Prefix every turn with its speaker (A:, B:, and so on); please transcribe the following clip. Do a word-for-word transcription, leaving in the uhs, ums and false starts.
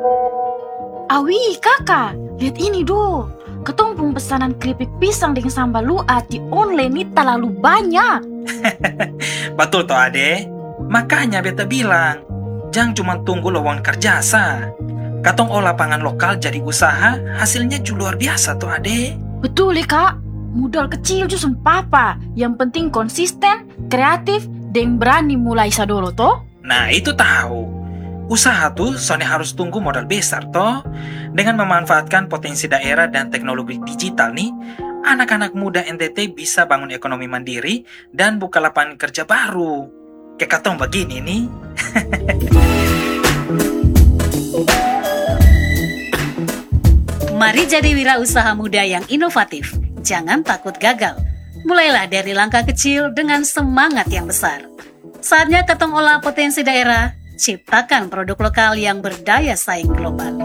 A: Awi kakak, lihat ini do. Ketong pung pesanan keripik pisang dengan sambal luat di online ini terlalu banyak.
B: Betul toh ade. Makanya beta bilang, jangan cuma tunggu lowongan kerja sa. Katong olah pangan lokal jadi usaha, hasilnya juga luar biasa toh ade.
A: Betul ya kak, modal kecil justru papa. Yang penting konsisten, kreatif, dan berani mulai sadolo toh.
B: Nah itu tahu. Usaha tuh soalnya harus tunggu modal besar toh. Dengan memanfaatkan potensi daerah dan teknologi digital nih, anak-anak muda N T T bisa bangun ekonomi mandiri dan buka lapangan kerja baru. Kayak katong begini nih.
C: Mari jadi wirausaha muda yang inovatif. Jangan takut gagal. Mulailah dari langkah kecil dengan semangat yang besar. Saatnya ketong olah potensi daerah, ciptakan produk lokal yang berdaya saing global.